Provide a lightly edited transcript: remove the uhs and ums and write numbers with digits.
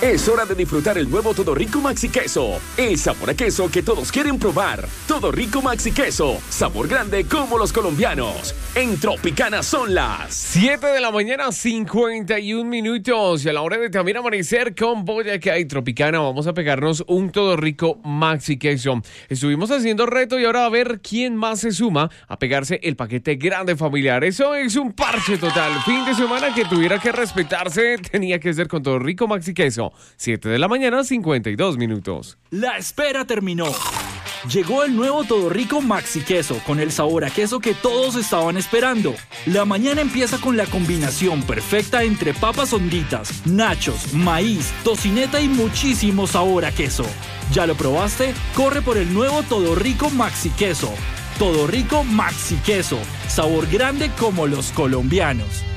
Es hora de disfrutar el nuevo Todo Rico Maxi Queso. El sabor a queso que todos quieren probar. Todo Rico Maxi Queso. Sabor grande como los colombianos. En Tropicana son las 7 de la mañana, 51 minutos. Y a la hora de también amanecer con Boyacá y Tropicana, vamos a pegarnos un Todo Rico Maxi Queso. Estuvimos haciendo reto y ahora a ver quién más se suma a pegarse el paquete grande familiar. Eso es un parche total. Fin de semana que tuviera que respetarse, tenía que ser con Todo Rico Maxi Queso. 7 de la mañana, 52 minutos. La espera terminó. Llegó el nuevo Todo Rico Maxi Queso con el sabor a queso que todos estaban esperando. La mañana empieza con la combinación perfecta entre papas honditas, nachos, maíz, tocineta y muchísimo sabor a queso. ¿Ya lo probaste? Corre por el nuevo Todo Rico Maxi Queso. Todo Rico Maxi Queso. Sabor grande como los colombianos.